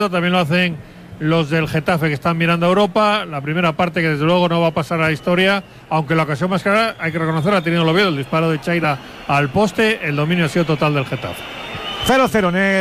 también lo hacen los del Getafe, que están mirando a Europa. La primera parte, que desde luego no va a pasar a la historia, aunque la ocasión más clara, hay que reconocer, ha tenido el Oviedo, el disparo de Chaira al poste. El dominio ha sido total del Getafe. 0-0 en el